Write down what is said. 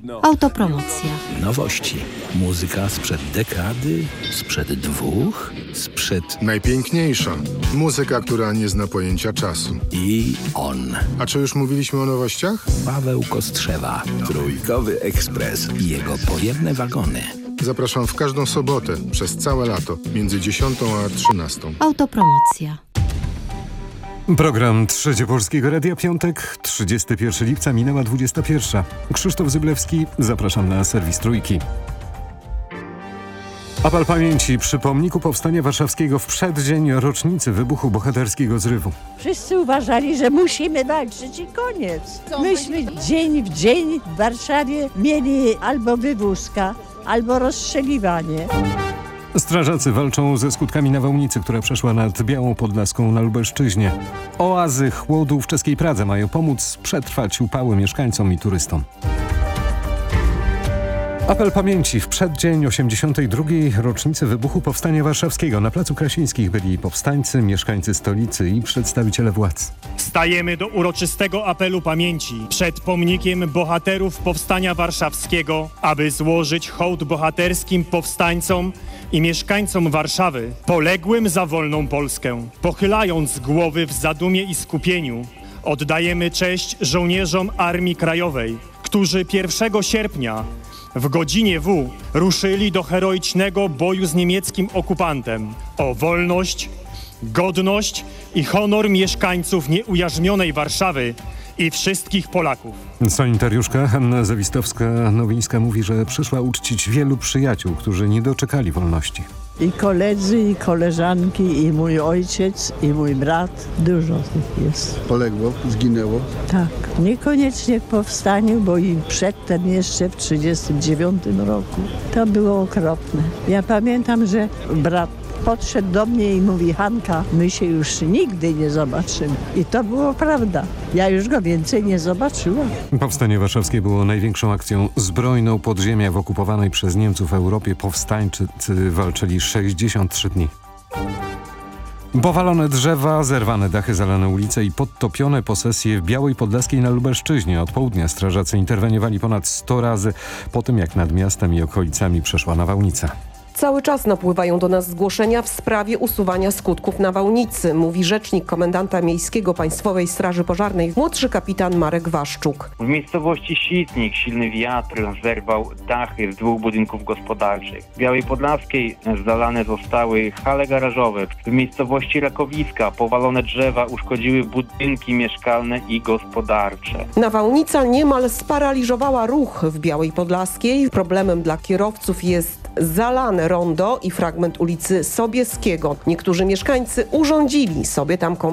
Autopromocja. Nowości. Muzyka sprzed dekady, sprzed dwóch, sprzed... Najpiękniejsza. Muzyka, która nie zna pojęcia czasu. I on. A czy już mówiliśmy o nowościach? Paweł Kostrzewa. Trójkowy Ekspres i jego pojemne wagony. Zapraszam w każdą sobotę, przez całe lato, między 10 a 13. Autopromocja. Program Trzecie Polskiego Radia, piątek, 31 lipca, minęła 21. Krzysztof Zyblewski, zapraszam na serwis Trójki. Apel pamięci przy pomniku Powstania Warszawskiego w przeddzień rocznicy wybuchu bohaterskiego zrywu. Wszyscy uważali, że musimy walczyć i koniec. Myśmy dzień w dzień w Warszawie mieli albo wywózka, albo rozstrzeliwanie. Strażacy walczą ze skutkami nawałnicy, która przeszła nad Białą Podlaską na Lubelszczyźnie. Oazy chłodu w czeskiej Pradze mają pomóc przetrwać upały mieszkańcom i turystom. Apel pamięci w przeddzień 82. rocznicy wybuchu Powstania Warszawskiego. Na Placu Krasińskich byli powstańcy, mieszkańcy stolicy i przedstawiciele władz. Stajemy do uroczystego apelu pamięci przed pomnikiem bohaterów Powstania Warszawskiego, aby złożyć hołd bohaterskim powstańcom i mieszkańcom Warszawy, poległym za wolną Polskę. Pochylając głowy w zadumie i skupieniu, oddajemy cześć żołnierzom Armii Krajowej, którzy 1 sierpnia w godzinie W ruszyli do heroicznego boju z niemieckim okupantem o wolność, godność i honor mieszkańców nieujarzmionej Warszawy i wszystkich Polaków. Sanitariuszka Hanna Zawistowska-Nowińska mówi, że przyszła uczcić wielu przyjaciół, którzy nie doczekali wolności. I koledzy, i koleżanki, i mój ojciec, i mój brat. Dużo tych jest. Poległo, zginęło. Tak. Niekoniecznie w powstaniu, bo i przedtem jeszcze w 1939 roku. To było okropne. Ja pamiętam, że brat podszedł do mnie i mówi: Hanka, my się już nigdy nie zobaczymy. I to było prawda. Ja już go więcej nie zobaczyłam. Powstanie Warszawskie było największą akcją zbrojną podziemia w okupowanej przez Niemców Europie. Powstańczycy walczyli 63 dni. Powalone drzewa, zerwane dachy, zalane ulice i podtopione posesje w Białej Podlaskiej na Lubelszczyźnie. Od południa strażacy interweniowali ponad 100 razy po tym, jak nad miastem i okolicami przeszła nawałnica. Cały czas napływają do nas zgłoszenia w sprawie usuwania skutków nawałnicy, mówi rzecznik komendanta miejskiego Państwowej Straży Pożarnej, młodszy kapitan Marek Waszczuk. W miejscowości Sitnik silny wiatr zerwał dachy z 2 budynków gospodarczych. W Białej Podlaskiej zalane zostały hale garażowe. W miejscowości Rakowiska powalone drzewa uszkodziły budynki mieszkalne i gospodarcze. Nawałnica niemal sparaliżowała ruch w Białej Podlaskiej. Problemem dla kierowców jest zalane rondo i fragment ulicy Sobieskiego. Niektórzy mieszkańcy urządzili sobie tam